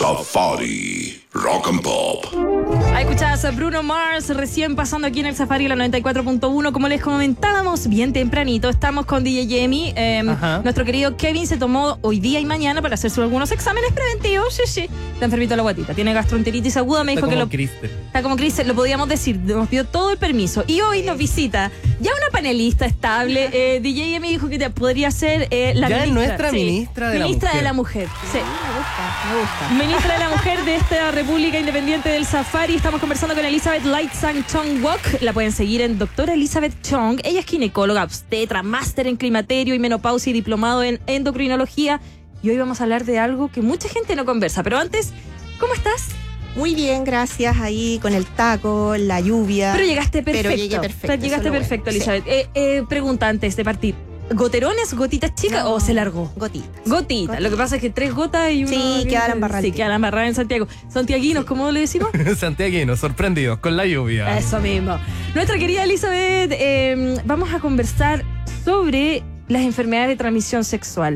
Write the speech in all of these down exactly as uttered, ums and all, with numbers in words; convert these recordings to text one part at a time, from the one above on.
Safari Rock and Pop. Ahí escuchabas a Bruno Mars recién pasando aquí en el Safari, la noventa y cuatro punto uno. Como les comentábamos bien tempranito, estamos con D J Yemi. Eh, nuestro querido Kevin se tomó hoy día y mañana para hacerse algunos exámenes preventivos. Sí, sí. Está enfermito la guatita, tiene gastroenteritis aguda. Me está dijo que como lo. Kristen. Está como Kristen, lo podíamos decir. Nos dio todo el permiso. Y hoy nos visita ya una panelista estable. Eh, D J Yemi dijo que te podría ser eh, la ya ministra. es nuestra sí. ministra de ministra la mujer. de la mujer. Sí. Me gusta, me gusta. Ministra de la Mujer de esta República Independiente del Safari. Estamos conversando con Elizabeth Lightsang Chong Wok. La pueden seguir en Doctora Elizabeth Chong. Ella es ginecóloga, obstetra, máster en climaterio y menopausia y diplomado en endocrinología. Y hoy vamos a hablar de algo que mucha gente no conversa. Pero antes, ¿cómo estás? Muy bien, gracias. Ahí con el taco, la lluvia. Pero llegaste perfecto. Pero llegué perfecto. Pero llegaste eso es lo perfecto, bueno. Elizabeth. Sí. Eh, eh, pregunta antes de partir. ¿Goterones, gotitas chicas No. o se largó? Gotitas. Gotita. Lo que pasa es que tres gotas y uno... Sí, quedaron embarradas. Sí, quedaron embarradas en Santiago. Santiaguinos, ¿cómo le decimos? Santiaguinos, sorprendidos con la lluvia. Eso mismo. Nuestra querida Elizabeth, eh, vamos a conversar sobre las enfermedades de transmisión sexual.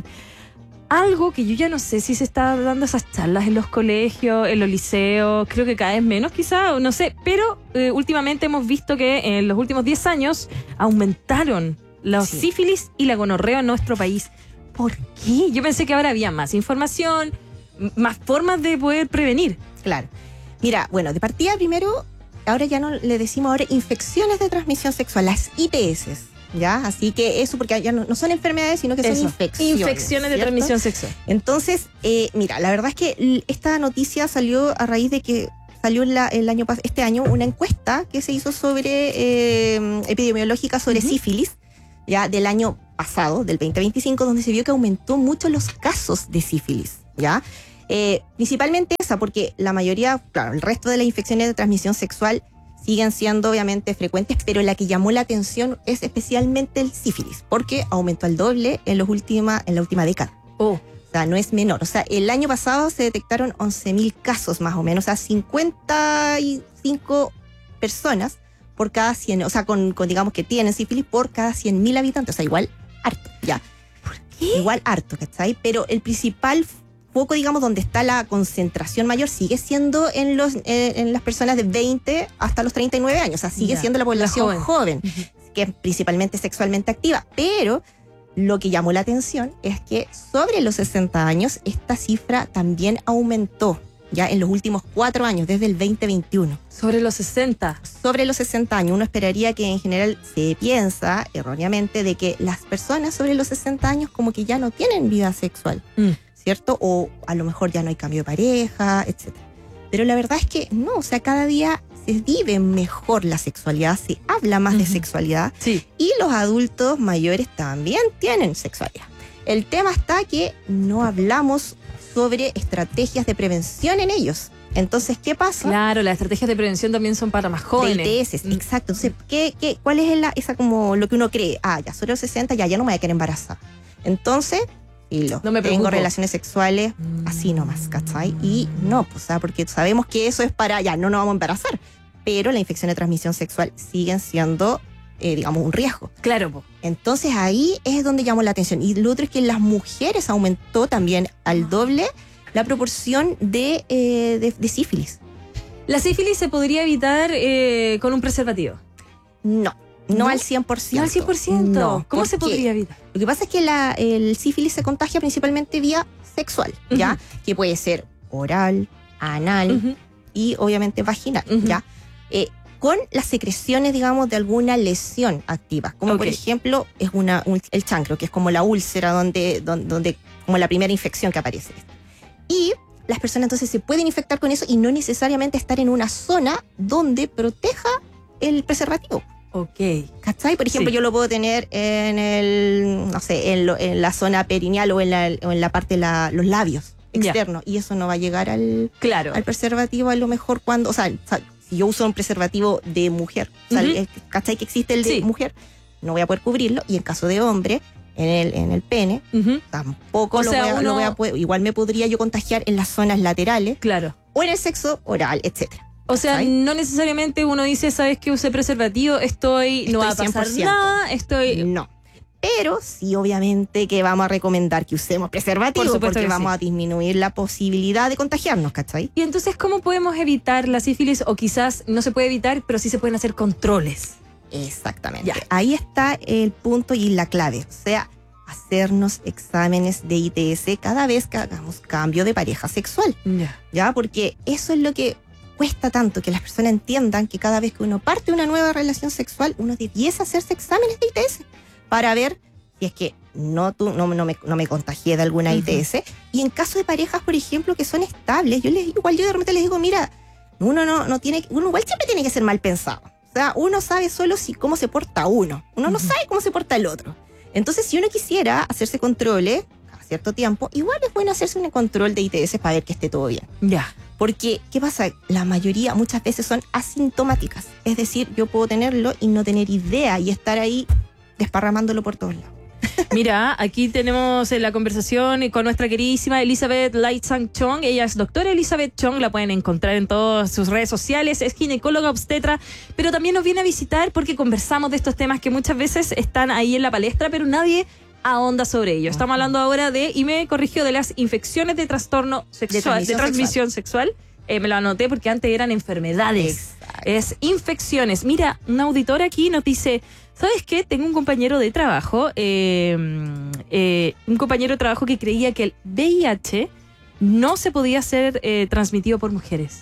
Algo que yo ya no sé si se está dando esas charlas en los colegios, en los liceos, creo que cada vez menos quizá, no sé, pero eh, últimamente hemos visto que en los últimos diez años aumentaron los Sí. sífilis y la gonorrea en nuestro país. ¿Por qué? Yo pensé que ahora había más información, m- más formas de poder prevenir. Claro. Mira, bueno, de partida primero, ahora ya no le decimos ahora infecciones de transmisión sexual, las I T S, ¿ya? Así que eso, porque ya no, no son enfermedades, sino que Eso. son infecciones. Infecciones de ¿cierto? transmisión sexual. Entonces, eh, mira, la verdad es que l- esta noticia salió a raíz de que salió la- el año pas- este año una encuesta que se hizo sobre eh, epidemiológica sobre Ujú. sífilis, ya del año pasado, del veinte veinticinco, donde se vio que aumentó mucho los casos de sífilis, ¿ya? Eh, principalmente esa, porque la mayoría, claro, el resto de las infecciones de transmisión sexual siguen siendo obviamente frecuentes, pero la que llamó la atención es especialmente el sífilis, porque aumentó al doble en, los última, en la última década. Oh. O sea, no es menor. O sea, el año pasado se detectaron once mil casos más o menos, o sea, cincuenta y cinco personas por cada cien, o sea, con, con digamos que tienen sífilis por cada cien mil habitantes, o sea, igual harto, ya. ¿Por qué? Igual harto, ¿cachai? Pero el principal foco, digamos, donde está la concentración mayor sigue siendo en los eh, en las personas de veinte hasta los treinta y nueve años, o sea, sigue Ya, siendo la población la joven, que es principalmente sexualmente activa, pero lo que llamó la atención es que sobre los sesenta años esta cifra también aumentó ya en los últimos cuatro años, desde el veinte veintiuno. Sobre los sesenta. Sobre los sesenta años, uno esperaría que en general se piensa erróneamente de que las personas sobre los sesenta años como que ya no tienen vida sexual, Mm. ¿cierto? O a lo mejor ya no hay cambio de pareja, etcétera. Pero la verdad es que no, o sea, cada día se vive mejor la sexualidad, se habla más de Ujú. sexualidad Sí. y los adultos mayores también tienen sexualidad. El tema está que no hablamos sobre estrategias de prevención en ellos. Entonces, ¿qué pasa? Claro, las estrategias de prevención también son para más jóvenes. De I T S, Mm. exacto. Entonces, ¿qué, qué, ¿cuál es la, esa como lo que uno cree? Ah, ya sobre los sesenta, ya, ya no me voy a quedar embarazada. Entonces, y lo, No me tengo preocupo. relaciones sexuales Mm. así nomás, ¿cachai? Y no, pues, o sea, porque sabemos que eso es para, ya, no nos vamos a embarazar. Pero la infección de transmisión sexual siguen siendo, eh, digamos, un riesgo. Claro, po. Entonces ahí es donde llamó la atención. Y lo otro es que en las mujeres aumentó también al doble la proporción de, eh, de, de sífilis. La sífilis se podría evitar eh, con un preservativo. No, no, ¿No? al cien por ciento. No al cien por ciento. No, ¿Cómo ¿por se qué? podría evitar? Lo que pasa es que la, el sífilis se contagia principalmente vía sexual, ¿ya? Ujú. Que puede ser oral, anal Ujú. y obviamente vaginal, Ujú. ¿ya? Eh, con las secreciones, digamos, de alguna lesión activa, como Ok. por ejemplo es una, un- el chancro, que es como la úlcera donde, donde, donde- como la primera infección que aparece. Y las personas entonces se pueden infectar con eso y no necesariamente estar en una zona donde proteja el preservativo. Ok. ¿Cachai? Por ejemplo, Sí. yo lo puedo tener en el, no sé, en, lo- en la zona perineal o en la, o en la parte de la- los labios Ya. externos. Y eso no va a llegar al, Claro. al preservativo a lo mejor cuando, o sea, o sea, si yo uso un preservativo de mujer, o sea, Ujú. el- ¿cachai? Que existe el de Sí. mujer, no voy a poder cubrirlo. Y en caso de hombre, en el, en el pene, Ujú. tampoco O lo, sea, voy a, uno- lo voy a poder, igual me podría yo contagiar en las zonas laterales Claro. o en el sexo oral, etcétera. O sea, ¿Cachai? no necesariamente uno dice, ¿sabes que usé preservativo? Estoy, no va a Estoy pasar cien por ciento. nada, estoy... No. Pero sí, obviamente que vamos a recomendar que usemos preservativo Por porque que vamos sí. a disminuir la posibilidad de contagiarnos, ¿cachai? Y entonces, ¿cómo podemos evitar la sífilis? O quizás no se puede evitar, pero sí se pueden hacer controles. Exactamente. Ya. Ahí está el punto y la clave. O sea, hacernos exámenes de I T S cada vez que hagamos cambio de pareja sexual. Ya. ¿Ya? Porque eso es lo que cuesta tanto, que las personas entiendan que cada vez que uno parte una nueva relación sexual, uno debiese hacerse exámenes de I T S para ver si es que no, tú, no, no, me, no me contagié de alguna Uh-huh. I T S. Y en caso de parejas, por ejemplo, que son estables, yo les igual yo de repente les digo, mira, uno no, no tiene, uno igual siempre tiene que ser mal pensado. O sea, uno sabe solo si cómo se porta uno. Uno no Uh-huh. sabe cómo se porta el otro. Entonces, si uno quisiera hacerse controles a cierto tiempo, igual es bueno hacerse un control de I T S para ver que esté todo bien. Ya. Porque, ¿qué pasa? La mayoría muchas veces son asintomáticas. Es decir, yo puedo tenerlo y no tener idea y estar ahí desparramándolo por todos lados. Mira, aquí tenemos eh, la conversación con nuestra queridísima Elizabeth Lightsang Chong. Ella es doctora Elizabeth Chong, la pueden encontrar en todas sus redes sociales. Es ginecóloga obstetra, pero también nos viene a visitar porque conversamos de estos temas que muchas veces están ahí en la palestra, pero nadie ahonda sobre ello. Estamos hablando ahora de, y me corrigió, de las infecciones de trastorno sexual, de transmisión, transmisión sexual. Eh, me lo anoté porque antes eran enfermedades. Exacto. Es infecciones. Mira, un auditor aquí nos dice, ¿sabes qué? Tengo un compañero de trabajo, eh, eh, un compañero de trabajo que creía que el V I H no se podía ser eh, transmitido por mujeres.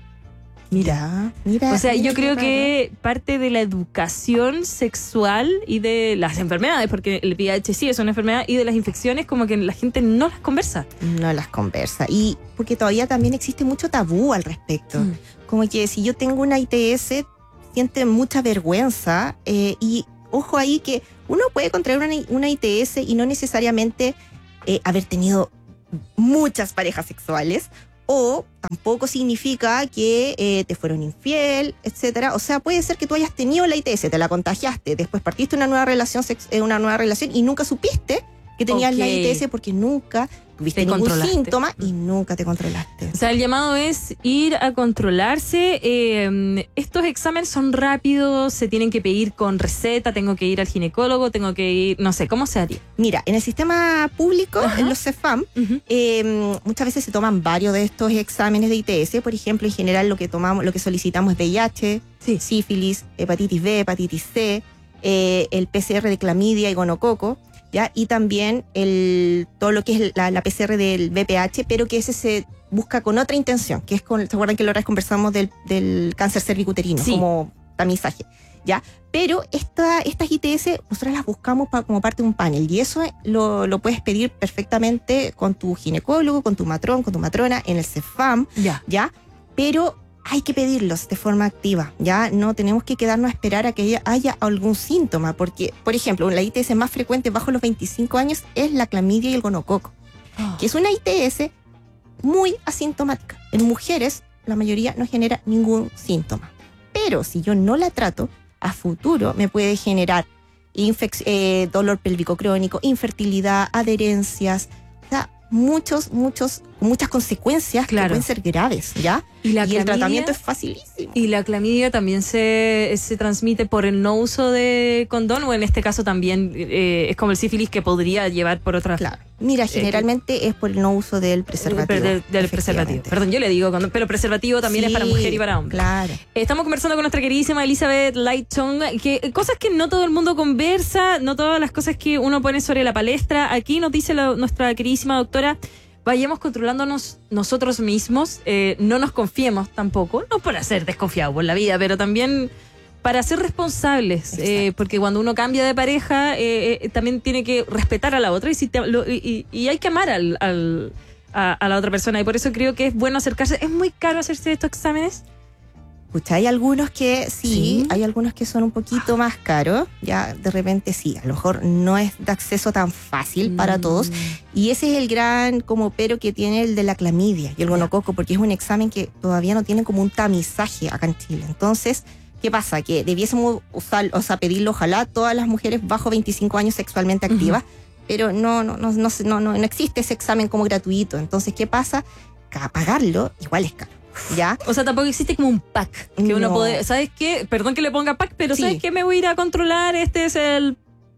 Mira. Mira, O sea, mira yo qué creo raro. que parte de la educación sexual y de las enfermedades, porque el V I H sí es una enfermedad, y de las infecciones, como que la gente no las conversa. No las conversa. Y porque todavía también existe mucho tabú al respecto. Mm. Como que si yo tengo una I T S, siente mucha vergüenza. eh, y ojo ahí que uno puede contraer una, una I T S y no necesariamente eh, haber tenido muchas parejas sexuales. O tampoco significa que eh, te fueron infiel, etcétera. O sea, puede ser que tú hayas tenido la I T S, te la contagiaste, después partiste una nueva relación, sex- eh, una nueva relación y nunca supiste que tenías Ok. la I T S porque nunca tuviste Te ningún controlaste. síntoma y nunca te controlaste. O sea, el llamado es ir a controlarse. Eh, estos exámenes son rápidos, se tienen que pedir con receta, tengo que ir al ginecólogo, tengo que ir, no sé, ¿cómo se haría? Mira, en el sistema público, Ajá. en los CEFAM, Uh-huh. eh, muchas veces se toman varios de estos exámenes de I T S. Por ejemplo, en general lo que tomamos, lo que solicitamos es V I H, Sí. sífilis, hepatitis B, hepatitis C, eh, el P C R de clamidia y gonococo, ¿ya? Y también el, todo lo que es la, la P C R del V P H, pero que ese se busca con otra intención, que es con, ¿se acuerdan que la otra vez conversamos del, del cáncer cervicuterino, Sí. como tamizaje? ¿Ya? Pero esta, estas I T S nosotros las buscamos pa- como parte de un panel y eso lo, lo puedes pedir perfectamente con tu ginecólogo, con tu matrón, con tu matrona, en el CEFAM, Ya. ¿ya? Pero hay que pedirlos de forma activa, ¿ya? No tenemos que quedarnos a esperar a que haya, haya algún síntoma, porque, por ejemplo, la I T S más frecuente bajo los veinticinco años es la clamidia y el gonococo, que es una I T S muy asintomática. En mujeres, la mayoría no genera ningún síntoma. Pero si yo no la trato, a futuro me puede generar infec- eh, dolor pélvico crónico, infertilidad, adherencias, o sea, muchos, muchos, muchas consecuencias Claro. que pueden ser graves, ¿ya? Y la y el clamidia- tratamiento es facilísimo. Y la clamidia también se, se transmite por el no uso de condón, o en este caso también eh, es como el sífilis que podría llevar por otras. Claro. Mira, generalmente es por el no uso del preservativo. Del, del preservativo. efectivamente. Perdón, yo le digo condón, pero preservativo también es para Sí, mujer y para hombre. Claro. Estamos conversando con nuestra queridísima Elizabeth Lightchong, que cosas que no todo el mundo conversa, no todas las cosas que uno pone sobre la palestra. Aquí nos dice la- nuestra queridísima doctora, vayamos controlándonos nosotros mismos, eh, no nos confiemos tampoco, no por ser desconfiados por la vida, pero también para ser responsables, eh, porque cuando uno cambia de pareja, eh, eh, también tiene que respetar a la otra y, si te- lo- y, y- y hay que amar al, al- a, a la otra persona, y por eso creo que es bueno acercarse. ¿Es muy caro hacerse estos exámenes? Pucha, hay algunos que sí, Sí. hay algunos que son un poquito más caros, ya de repente sí, a lo mejor no es de acceso tan fácil para Mm. todos, y ese es el gran como pero que tiene el de la clamidia y el gonococo, porque es un examen que todavía no tiene como un tamizaje acá en Chile. Entonces, ¿qué pasa? Que debiésemos usar, o sea, pedirlo ojalá a todas las mujeres bajo veinticinco años sexualmente activas, pero no, no, no, no, no, no, no existe ese examen como gratuito. Entonces, ¿qué pasa? Que pagarlo igual es caro, ¿ya? O sea, tampoco existe como un pack que uno No. puede, ¿sabes qué? Perdón que le ponga pack, pero Sí. ¿sabes qué? Me voy a ir a controlar, este es el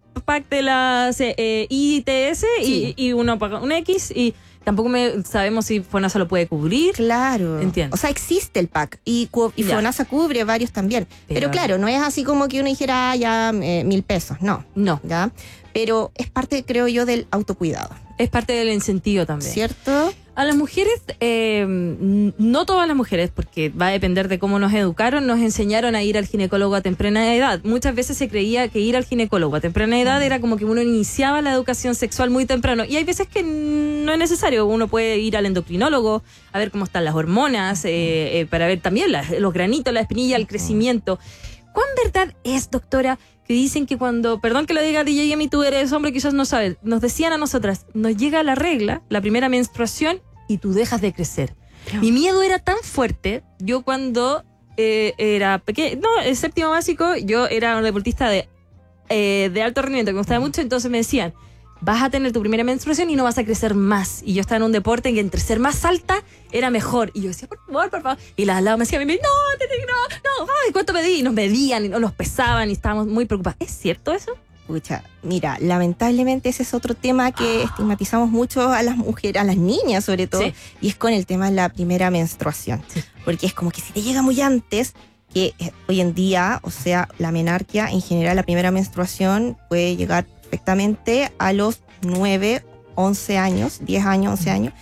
pack de las eh, I T S Sí. y, y uno paga un X y tampoco me, sabemos si FONASA lo puede cubrir. Claro. Entiendo. O sea, existe el pack y, cu- y Ya. FONASA cubre varios también. Pero, Pero- claro, no es así como que uno dijera, ah, ya, eh, mil pesos. No, No, ¿ya? Pero es parte, creo yo, del autocuidado. es parte del incentivo también. ¿Cierto? A las mujeres, eh, n- no todas las mujeres, porque va a depender de cómo nos educaron, nos enseñaron a ir al ginecólogo a temprana edad. Muchas veces se creía que ir al ginecólogo a temprana edad era como que uno iniciaba la educación sexual muy temprano. Y hay veces que no es necesario. Uno puede ir al endocrinólogo a ver cómo están las hormonas, eh, eh, para ver también las- los granitos, la espinilla, el crecimiento. ¿Cuán verdad es, doctora, que dicen que cuando, perdón que lo diga D J Emi, tú eres hombre, quizás no sabes, nos decían a nosotras, nos llega la regla, la primera menstruación, y tú dejas de crecer? Mi miedo era tan fuerte, yo cuando eh, era pequeño, no, el séptimo básico, yo era un deportista de, eh, de alto rendimiento que me gustaba mucho, entonces me decían, vas a tener tu primera menstruación y no vas a crecer más. Y yo estaba en un deporte en que entre ser más alta era mejor. Y yo decía, por favor, por favor. Y las al lado me decían, no, te- no, no, ay, ¿cuánto medí? Y nos medían y nos pesaban y estábamos muy preocupados. ¿Es cierto eso? Pucha, mira, lamentablemente ese es otro tema que estigmatizamos mucho a las mujeres, a las niñas sobre todo, Sí. y es con el tema de la primera menstruación. Sí. Porque es como que si te llega muy antes, que eh, hoy en día, o sea, la menarquia, en general, la primera menstruación puede llegar perfectamente a los nueve, once años, diez años, once años.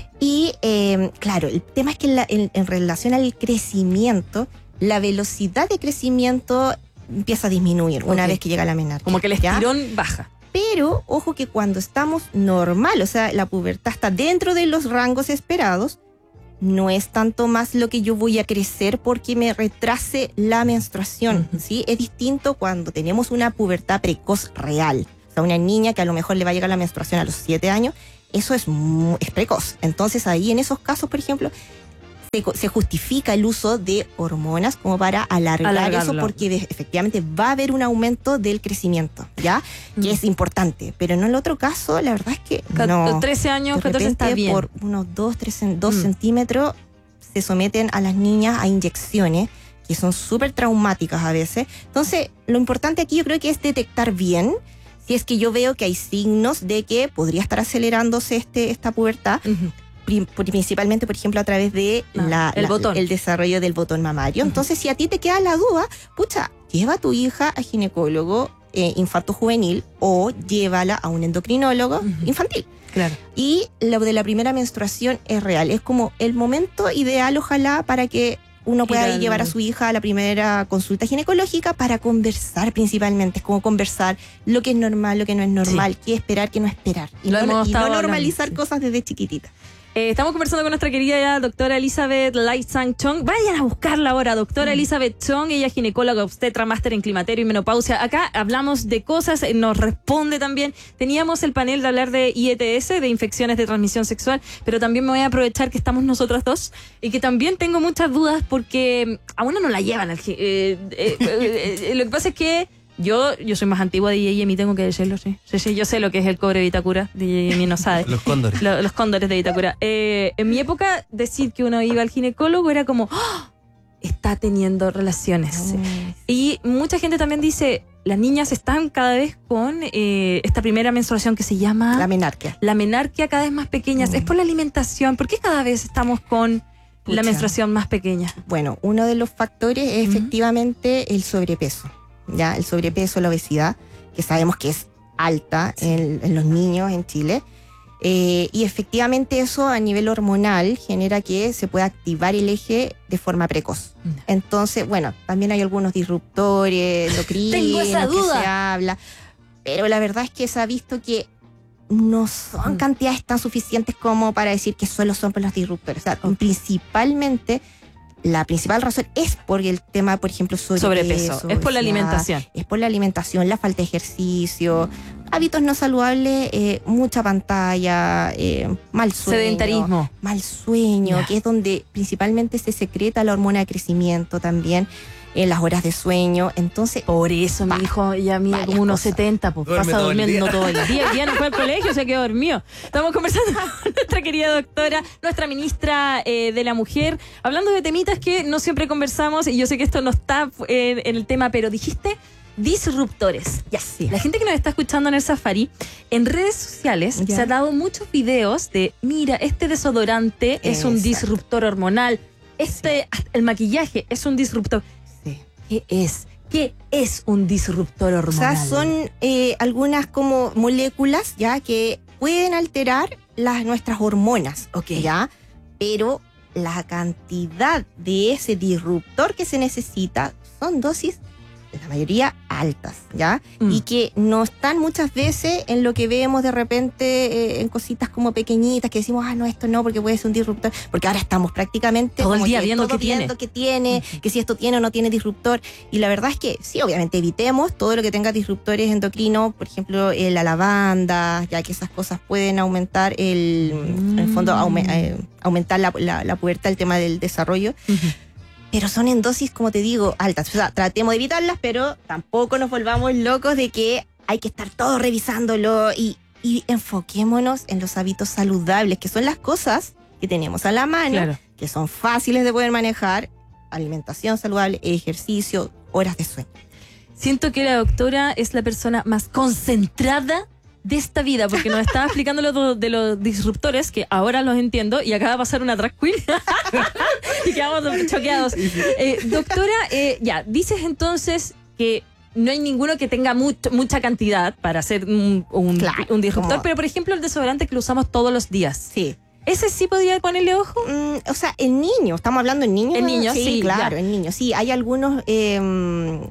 Y eh, claro, el tema es que en, la- en- en relación al crecimiento, la velocidad de crecimiento empieza a disminuir una Ok. vez que llega la menarquia. Como que el ¿ya? estirón baja. Pero ojo que cuando estamos normal, o sea, la pubertad está dentro de los rangos esperados, no es tanto más lo que yo voy a crecer porque me retrase la menstruación, Ujú. ¿sí? Es distinto cuando tenemos una pubertad precoz real. O sea, una niña que a lo mejor le va a llegar la menstruación a los siete años, eso es, mu- es precoz. Entonces ahí en esos casos, por ejemplo, se, co- se justifica el uso de hormonas como para alargar Alargarlo. eso porque de- efectivamente va a haber un aumento del crecimiento, ¿ya? Que Mm. es importante. Pero en el otro caso, la verdad es que Ca- no. trece años, De catorce está repente, bien. por unos dos, tres, dos Mm. centímetros se someten a las niñas a inyecciones que son súper traumáticas a veces. Entonces, lo importante aquí yo creo que es detectar bien si es que yo veo que hay signos de que podría estar acelerándose este, esta pubertad, Ujú. pri- principalmente, por ejemplo, a través de Ah, la, el la- botón. el desarrollo del botón mamario. Ujú. Entonces, si a ti te queda la duda, pucha, lleva a tu hija a ginecólogo eh, infarto juvenil o llévala a un endocrinólogo Ujú. infantil. Claro. Y lo de la primera menstruación es real. Es como el momento ideal, ojalá, para que uno pueda Ir al- llevar a su hija a la primera consulta ginecológica para conversar principalmente. Es como conversar lo que es normal, lo que no es normal, qué esperar, qué no esperar. Y Lo no, hemos y no estado normalizar hablando, sí. cosas desde chiquitita. Eh, estamos conversando con nuestra querida doctora Elizabeth Lightsang Chong. Vayan a buscarla ahora, doctora Elizabeth Chong. Ella es ginecóloga, obstetra, máster en climaterio y menopausia. Acá hablamos de cosas, eh, nos responde también. Teníamos el panel de hablar de I E T S, de infecciones de transmisión sexual, pero también me voy a aprovechar que estamos nosotras dos y que también tengo muchas dudas porque a una no la llevan. Al, gi- eh, eh, eh, eh, lo que pasa es que Yo, yo soy más antigua de D J Emi, tengo que decirlo, sí. Sí, sí, yo sé lo que es el cobre de Vitacura. D J Emi no sabe. Los cóndores. Lo- los cóndores de Vitacura. Eh, en mi época, decir que uno iba al ginecólogo era como, ¡ah! Está teniendo relaciones. Y mucha gente también dice, las niñas están cada vez con eh, esta primera menstruación que se llama La menarquia. la menarquia cada vez más pequeñas. Mm. Es por la alimentación. ¿Por qué cada vez estamos con Pucha. la menstruación más pequeña? Bueno, uno de los factores es Ujú. efectivamente el sobrepeso. Ya, el sobrepeso, la obesidad, que sabemos que es alta en, en los niños en Chile. Eh, y efectivamente eso a nivel hormonal genera que se pueda activar el eje de forma precoz. Mm. Entonces, bueno, también hay algunos disruptores endocrinos Tengo esa que duda. se habla, pero la verdad es que se ha visto que no son Mm. cantidades tan suficientes como para decir que solo son por los disruptores. O sea, Ok. principalmente, la principal razón es por el tema, por ejemplo, sobrepeso. Sobrepeso. Es por la obesidad, alimentación. es por la alimentación, la falta de ejercicio, hábitos no saludables, eh, mucha pantalla, eh, mal sueño. Sedentarismo. Mal sueño, Ya. que es donde principalmente se secreta la hormona de crecimiento también, en las horas de sueño. Entonces, Por eso mi Va- hijo ya mide varias como unos cosas. setenta, pues Duerme pasa todo el durmiendo día. todo el día. El día no fue al colegio, se quedó dormido. Estamos conversando con nuestra querida doctora, nuestra ministra eh, de la Mujer, hablando de temitas que no siempre conversamos, y yo sé que esto no está eh, en el tema, pero dijiste disruptores. Ya, sí. La gente que nos está escuchando en el Safari, en redes sociales Ya. se han dado muchos videos de, mira, este desodorante es un Exacto. disruptor hormonal, este, el maquillaje es un disruptor. Sí. ¿Qué es? ¿Qué es un disruptor O hormonal? sea, son eh, algunas como moléculas ya que pueden alterar las nuestras hormonas, Ok. ya, pero la cantidad de ese disruptor que se necesita son dosis, la mayoría altas, ya, Mm. y que no están muchas veces en lo que vemos de repente eh, en cositas como pequeñitas que decimos, ah, no, esto no, porque puede ser un disruptor, porque ahora estamos prácticamente Todo el como día que viendo todo qué tiene. viendo qué tiene, que si esto tiene o no tiene disruptor, y la verdad es que sí, obviamente evitemos todo lo que tenga disruptores endocrinos, por ejemplo, eh, la lavanda, ya que esas cosas pueden aumentar el, en el fondo, aume- eh, aumentar la, la, la pubertad, el tema del desarrollo. Ujú. Pero son en dosis, como te digo, altas. O sea, tratemos de evitarlas, pero tampoco nos volvamos locos de que hay que estar todo revisándolo y, y enfoquémonos en los hábitos saludables, que son las cosas que tenemos a la mano, Claro. que son fáciles de poder manejar: alimentación saludable, ejercicio, horas de sueño. Siento que la doctora es la persona más concentrada de esta vida, porque nos estaba explicando lo do- de los disruptores, que ahora los entiendo, y acaba de pasar una drag queen y quedamos choqueados. Eh, doctora, eh, ya, dices entonces que no hay ninguno que tenga much- mucha cantidad para hacer un, un, Claro, un disruptor, como- pero por ejemplo el desodorante que lo usamos todos los días, Sí. ¿ese sí podría ponerle ojo? Mm, o sea, en niños, estamos hablando en niños. En niños, sí, claro, ya. en niños. Sí, hay algunos eh,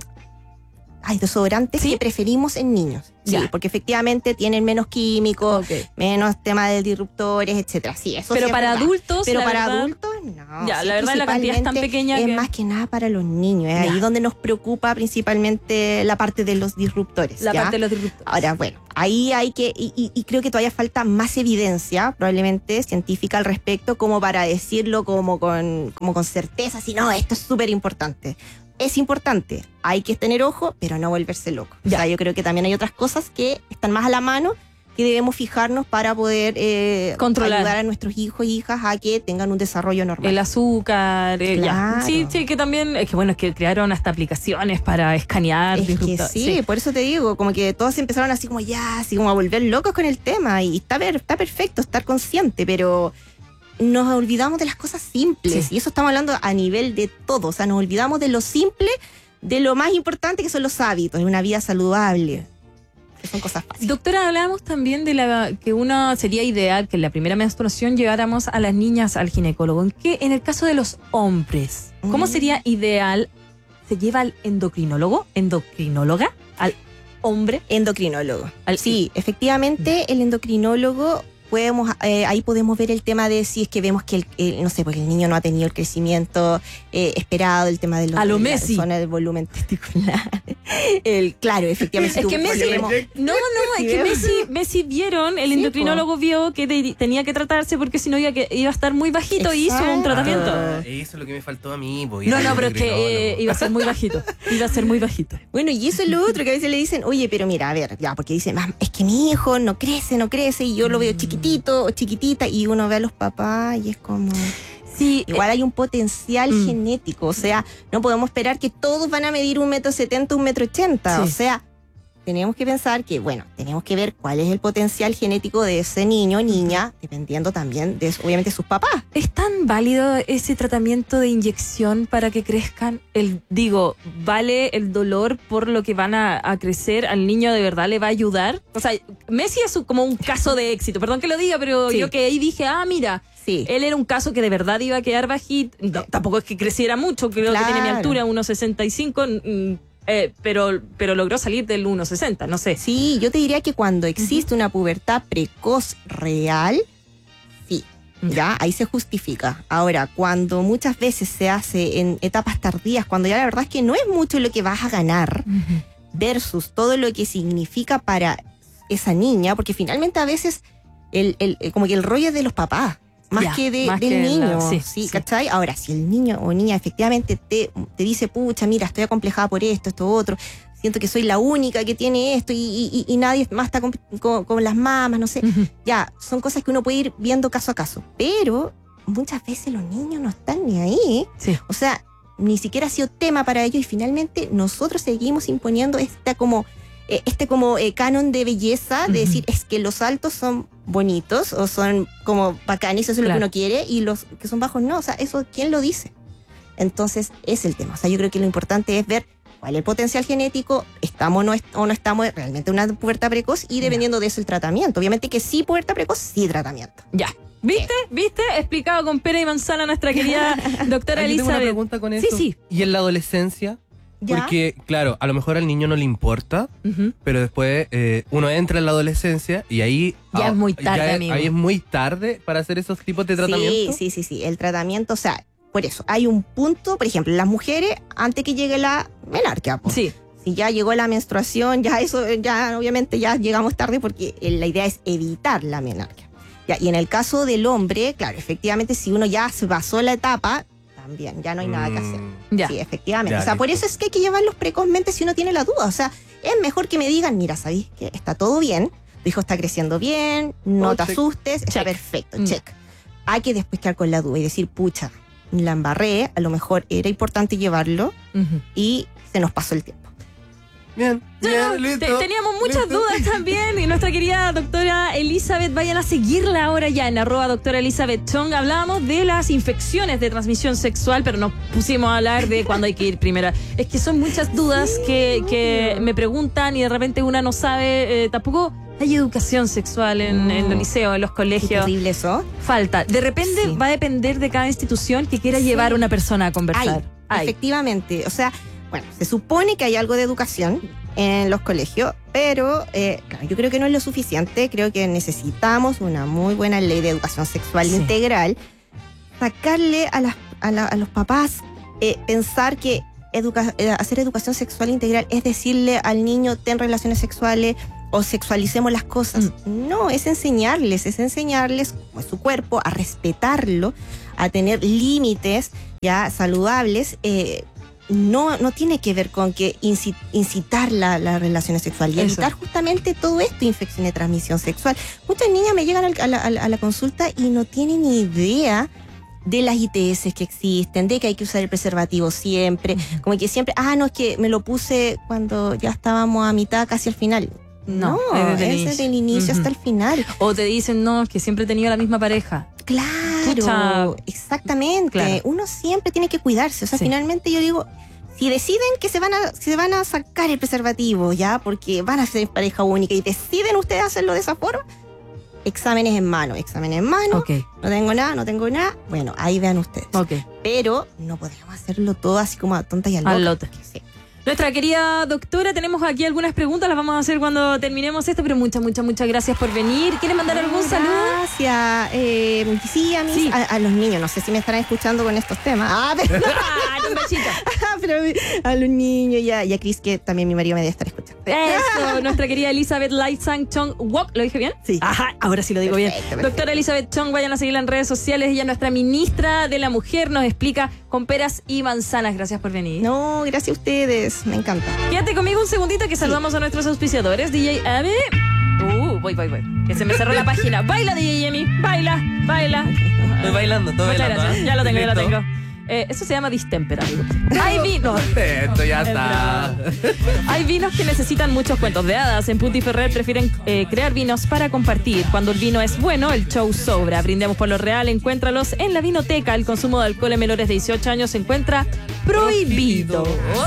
hay desodorantes ¿Sí? que preferimos en niños. Sí, Ya. porque efectivamente tienen menos químicos, menos tema de disruptores, etcétera. Sí, eso Pero sí es para verdad. adultos, Pero la para verdad- adultos, no. Ya, Sí, la verdad la cantidad es tan principalmente pequeña es que- más que nada para los niños. Es Ya. ahí donde nos preocupa principalmente la parte de los disruptores. La ¿ya? parte de los disruptores. Ahora, bueno, ahí hay que, y, y- y creo que todavía falta más evidencia, probablemente científica al respecto, como para decirlo como con, como con certeza, si no, esto es súper importante. Es importante, hay que tener ojo, pero no volverse loco. O sea, yo creo que también hay otras cosas que están más a la mano que debemos fijarnos para poder eh, Controlar. ayudar a nuestros hijos e hijas a que tengan un desarrollo normal. El azúcar, eh, ya. Claro. Sí, sí, que también, es que bueno, es que crearon hasta aplicaciones para escanear Es que disruptores. sí, por eso te digo, como que todos empezaron así como ya, así como a volver locos con el tema, y está, per- está perfecto estar consciente, pero nos olvidamos de las cosas simples, Sí. y eso estamos hablando a nivel de todo, o sea, nos olvidamos de lo simple, de lo más importante que son los hábitos, de una vida saludable, que son cosas fáciles. Doctora, hablábamos también de la que uno sería ideal que en la primera menstruación lleváramos a las niñas al ginecólogo. ¿En qué? En el caso de los hombres, ¿cómo Mm. sería ideal? ¿Se lleva al endocrinólogo? ¿Endocrinóloga? ¿Al hombre? Endocrinólogo. Al- Sí, efectivamente, el endocrinólogo, podemos, eh, ahí podemos ver el tema de si es que vemos que el, el- no sé, porque el niño no ha tenido el crecimiento eh, esperado, el tema de los, A lo de la Messi. zona del volumen testicular. El, claro, efectivamente. Es si que tuvo un Messi, problema- no, no, es que Messi, Messi vieron, el Sí, endocrinólogo vio que te- tenía que tratarse porque si no iba, que- iba a estar muy bajito y hizo un Exacto. tratamiento. Ah, eso es lo que me faltó a mí. po, ir No, al no, pero es que eh, endocrinólogo. iba a ser muy bajito. Iba a ser muy bajito. Bueno, y eso es lo otro, que a veces le dicen, oye, pero mira, a ver, ya, porque dicen, "Mam, es que mi hijo no crece, no crece, y yo lo veo chiquitito o chiquitita", y uno ve a los papás y es como... Sí, Igual hay un potencial Mm. genético, o sea, no podemos esperar que todos van a medir un metro setenta, un metro ochenta, Sí. o sea, tenemos que pensar que, bueno, tenemos que ver cuál es el potencial genético de ese niño o niña, dependiendo también de, obviamente, sus papás. ¿es tan válido ese tratamiento de inyección para que crezcan? El, digo, ¿vale el dolor por lo que van a, a crecer? ¿Al niño de verdad le va a ayudar? O sea, Messi es un- como un caso de éxito. Perdón que lo diga, pero Sí. yo que ahí dije, ah, mira, Sí. él era un caso que de verdad iba a quedar bajito. No, tampoco es que creciera mucho, creo que tiene mi Claro. altura, uno sesenta y cinco, mm, eh, pero, pero logró salir del uno sesenta, no sé. Sí, yo te diría que cuando existe una pubertad precoz real, sí, ya, ahí se justifica. Ahora, cuando muchas veces se hace en etapas tardías, cuando ya la verdad es que no es mucho lo que vas a ganar, versus todo lo que significa para esa niña, porque finalmente a veces el, el, el- como que el rollo es de los papás, más Ya, que de, más del que la- niño, sí, sí, sí. ¿cachai? Ahora, si el niño o niña efectivamente te, te dice, pucha, mira, estoy acomplejada por esto, esto, otro, siento que soy la única que tiene esto y, y- y nadie más está con, con- con las mamas, no sé, Ujú. ya, son cosas que uno puede ir viendo caso a caso, pero muchas veces los niños no están ni ahí, Sí. o sea, ni siquiera ha sido tema para ellos y finalmente nosotros seguimos imponiendo esta como, eh, este como eh, canon de belleza, de uh-huh. decir es que los altos son bonitos o son como bacanes, eso es claro. lo que uno quiere, y los que son bajos no, o sea, eso ¿quién lo dice? Entonces es el tema, o sea, yo creo que lo importante es ver cuál es el potencial genético, estamos no est- o no estamos realmente en una pubertad precoz y dependiendo ya. de eso el tratamiento. Obviamente que sí pubertad precoz, sí tratamiento. Ya. ¿Viste? ¿Viste? Explicado con pera y manzana nuestra querida doctora Elizabeth. Tengo una pregunta con eso. Sí, sí. ¿Y en la adolescencia? ¿Ya? Porque, claro, a lo mejor al niño no le importa, uh-huh. pero después eh, uno entra en la adolescencia y ahí... Ya ah, es muy tarde, ya es, amigo. Ahí es muy tarde para hacer esos tipos de tratamiento. Sí, sí, sí, sí. El tratamiento, o sea, por eso, hay un punto, por ejemplo, las mujeres, antes que llegue la menarquia, pues, sí. si ya llegó la menstruación, ya eso, ya obviamente ya llegamos tarde porque la idea es evitar la menarquia. Ya, y en el caso del hombre, claro, efectivamente, si uno ya se pasó la etapa, también, ya no hay mm, nada que hacer. Ya. Sí, efectivamente. Ya, o sea, listo. por eso es que hay que llevarlos precozmente si uno tiene la duda. O sea, es mejor que me digan, mira, ¿sabéis que está todo bien? Tu hijo está creciendo bien, no oh, te check. asustes, está check. perfecto, Mm. check. Hay que después quedar con la duda y decir, pucha, la embarré, a lo mejor era importante llevarlo Uh-huh. y se nos pasó el tiempo. Bien, Ya, bien, no, listo. te- teníamos muchas listo. dudas también y nuestra querida doctora Elizabeth, vayan a seguirla ahora ya en arroba doctora Elizabeth Chong. Hablábamos de las infecciones de transmisión sexual, pero nos pusimos a hablar de cuándo hay que ir primero. Es que son muchas dudas Sí, que, que obvio. me preguntan y de repente una no sabe, eh, tampoco hay educación sexual en, No. en los liceos, en los Qué colegios. terrible eso. Falta. De repente Sí. va a depender de cada institución que quiera Sí. llevar a una persona a conversar. Hay, Hay. efectivamente. O sea, bueno, se supone que hay algo de educación en los colegios, pero eh, claro, yo creo que no es lo suficiente. Creo que necesitamos una muy buena ley de educación sexual Sí. integral. Sacarle a, las, a, la- a los papás, eh, pensar que educa- eh, hacer educación sexual integral es decirle al niño ten relaciones sexuales o sexualicemos las cosas. Mm. No, es enseñarles, es enseñarles como es su cuerpo, a respetarlo, a tener límites ya saludables. eh, no, no tiene que ver con que inci- incitar la, la relación sexual y Eso. evitar justamente todo esto, infección de transmisión sexual. Muchas niñas me llegan al- a la, a la- a la consulta y no tienen ni idea de las I T S que existen, de que hay que usar el preservativo siempre, Ujú. como que siempre, ah, no, es que me lo puse cuando ya estábamos a mitad, casi al final. No, No, es desde el es inicio. desde el inicio Ujú. hasta el final. O te dicen, no, es que siempre he tenido la misma pareja. Claro, Pucha. exactamente. Claro. Uno siempre tiene que cuidarse. O sea, Sí. finalmente yo digo, si deciden que se van a, se van a sacar el preservativo, ya, porque van a ser pareja única y deciden ustedes hacerlo de esa forma, exámenes en mano, exámenes en mano, Ok, no tengo nada, no tengo nada, bueno, ahí vean ustedes. ok. Pero no podemos hacerlo todo así como a tonta y a Al loca. lote. Sí. Nuestra querida doctora, tenemos aquí algunas preguntas, las vamos a hacer cuando terminemos esto, pero muchas, muchas, muchas gracias por venir. ¿Quieres mandar algún saludo? Gracias. Eh, sí, a, mis, Sí. A, a los niños, no sé si me estarán escuchando con estos temas. Ah, pero, Ah, un besito. pero a los niños y a, y a Chris, que también mi marido me debe estar escuchando. Eso, nuestra querida Elizabeth Lightsang Chong Wok, ¿lo dije bien? Sí. Ajá, ahora sí lo digo Perfecto, bien. perfecto. Doctora Elizabeth Chong, vayan a seguirla en redes sociales. Ella es nuestra ministra de la Mujer, nos explica con peras y manzanas. Gracias por venir. No, gracias a ustedes, me encanta. Quédate conmigo un segundito que saludamos a nuestros auspiciadores. D J Amy. Uh, voy, voy, voy. Que se me cerró la página. Baila, D J Amy. Baila, baila. Estoy bailando, estoy Muchas bailando. gracias. ¿eh? Ya lo tengo, ya lo ¿Listo? tengo. Eh, eso se llama distempera, amigo. Hay vinos. Esto ya Es está. Hay vinos que necesitan muchos cuentos de hadas. En Punti Ferrer prefieren eh, crear vinos para compartir. Cuando el vino es bueno, el show sobra. Brindemos por lo real. Encuéntralos en la vinoteca. El consumo de alcohol en menores de dieciocho años se encuentra prohibido.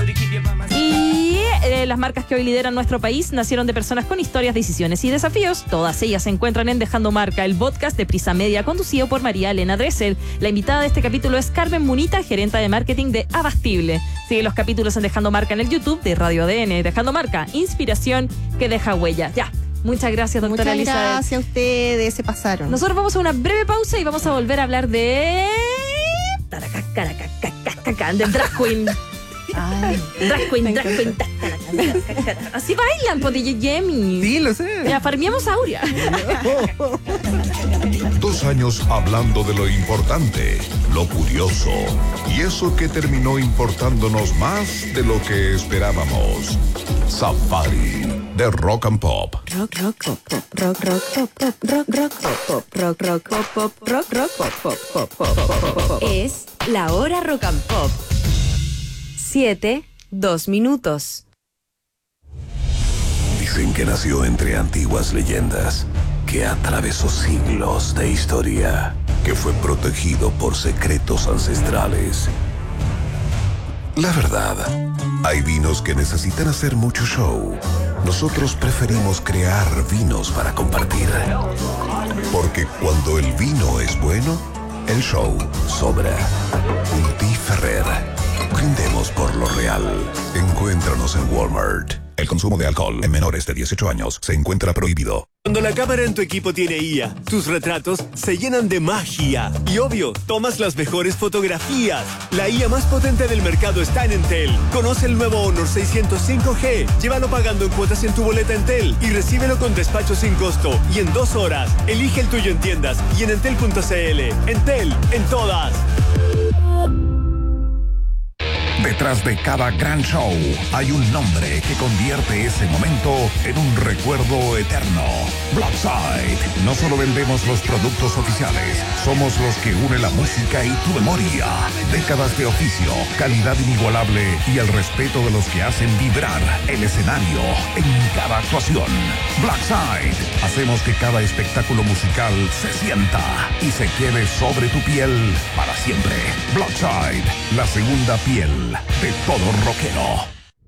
Y eh, las marcas que hoy lideran nuestro país nacieron de personas con historias, decisiones y desafíos. Todas ellas se encuentran en Dejando Marca, el podcast de Prisa Media, conducido por María Elena Dressel. La invitada de este capítulo es Carmen Munita, gerenta de marketing de Abastible. Sigue los capítulos en Dejando Marca en el YouTube de Radio A D N. Dejando Marca, inspiración que deja huella. Ya, muchas gracias, doctora Muchas Elizabeth. gracias a ustedes, se pasaron. Nosotros vamos a una breve pausa y vamos a volver a hablar de... Taracacaracacacacaca, de drag queen. Ay, Drag queen, Me drag queen. Taracacaracacaca. Así bailan, po, D J Jamie. Sí, lo sé. Ya, farmiamos Aurea. Dos años hablando de lo importante, lo curioso y eso que terminó importándonos más de lo que esperábamos. Safari de Rock and Pop. Rock, rock, pop, pop, rock, rock, pop, pop, rock, rock, pop, pop, rock, rock, pop, pop, rock, rock, pop, pop, pop, pop, pop, pop, pop. Es la hora rock and pop. siete, dos minutos. Dicen que nació entre antiguas leyendas, que atravesó siglos de historia, que fue protegido por secretos ancestrales. La verdad, hay vinos que necesitan hacer mucho show. Nosotros preferimos crear vinos para compartir. Porque cuando el vino es bueno, el show sobra. Ulti Ferrer. Brindemos por lo real. Encuéntranos en Walmart. El consumo de alcohol en menores de dieciocho años se encuentra prohibido. Cuando la cámara en tu equipo tiene I A, tus retratos se llenan de magia. Y obvio, tomas las mejores fotografías. La I A más potente del mercado está en Entel. Conoce el nuevo Honor seiscientos cinco G. Llévalo pagando en cuotas en tu boleta Entel y recíbelo con despacho sin costo y en dos horas. Elige el tuyo en tiendas y en entel punto c l. Entel, en todas. Detrás de cada gran show hay un nombre que convierte ese momento en un recuerdo eterno. Blackside. No solo vendemos los productos oficiales, somos los que unen la música y tu memoria. Décadas de oficio, calidad inigualable y el respeto de los que hacen vibrar el escenario en cada actuación. Blackside. Hacemos que cada espectáculo musical se sienta y se quede sobre tu piel para siempre. Blackside, la segunda piel de todo rockero.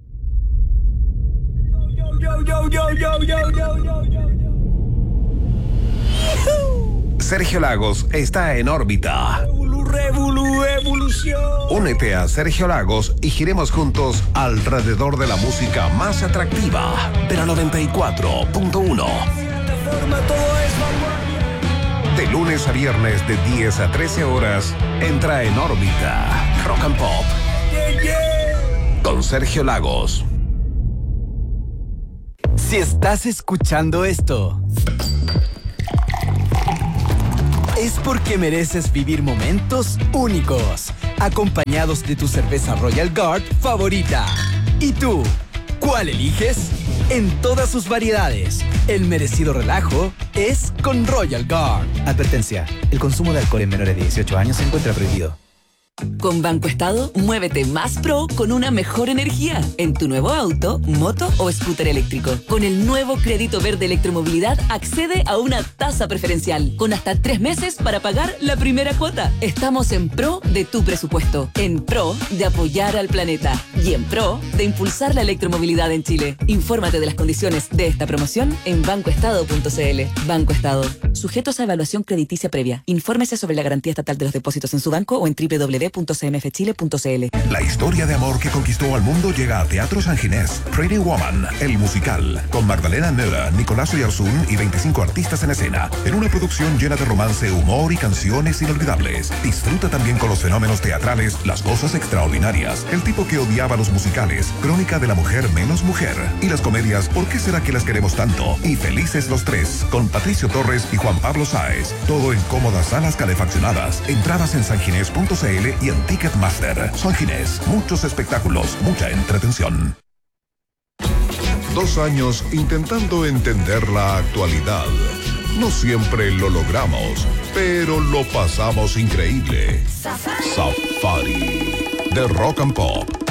Sergio Lagos está en órbita. Revolu, evolución. Únete a Sergio Lagos y giremos juntos alrededor de la música más atractiva de la noventa y cuatro punto uno. De lunes a viernes de diez a trece horas, entra en órbita Rock and Pop. Con Sergio Lagos. Si estás escuchando esto, es porque mereces vivir momentos únicos, acompañados de tu cerveza Royal Guard favorita. ¿Y tú? ¿Cuál eliges? En todas sus variedades, el merecido relajo es con Royal Guard. Advertencia, el consumo de alcohol en menores de dieciocho años se encuentra prohibido. Con Banco Estado, muévete más pro con una mejor energía en tu nuevo auto, moto o scooter eléctrico. Con el nuevo crédito verde electromovilidad, accede a una tasa preferencial con hasta tres meses para pagar la primera cuota. Estamos en pro de tu presupuesto, en pro de apoyar al planeta y en pro de impulsar la electromovilidad en Chile. Infórmate de las condiciones de esta promoción en banco estado punto c l. Banco Estado. Sujetos a evaluación crediticia previa. Infórmese sobre la garantía estatal de los depósitos en su banco o en doble u doble u doble u punto c m f chile punto c l. La historia de amor que conquistó al mundo llega a Teatro San Ginés. Pretty Woman, el musical, con Magdalena Miller, Nicolás Oyarzún y veinticinco artistas en escena, en una producción llena de romance, humor y canciones inolvidables. Disfruta también con los fenómenos teatrales, las cosas extraordinarias, el tipo que odiaba los musicales, Crónica de la mujer menos mujer, y las comedias ¿Por qué será que las queremos tanto? Y Felices los tres, con Patricio Torres y Juan Pablo Sáez. Todo en cómodas salas calefaccionadas. Entradas en sanginés punto c l y en Ticketmaster. San Ginés, muchos espectáculos, mucha entretención. Dos años intentando entender la actualidad. No siempre lo logramos, pero lo pasamos increíble. Safari. Safari. De Rock and Pop.